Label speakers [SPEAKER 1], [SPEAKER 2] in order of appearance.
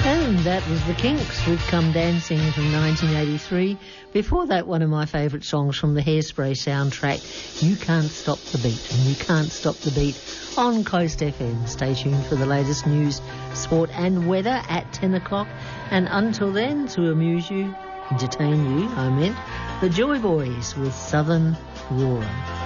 [SPEAKER 1] And that was The Kinks with Come Dancing from 1983. Before that, one of my favourite songs from the Hairspray soundtrack, You Can't Stop the Beat. And you can't stop the beat on Coast FM. Stay tuned for the latest news, sport and weather at 10 o'clock. And until then, to amuse you, entertain you, I meant, the Joy Boys with Southern Roarer.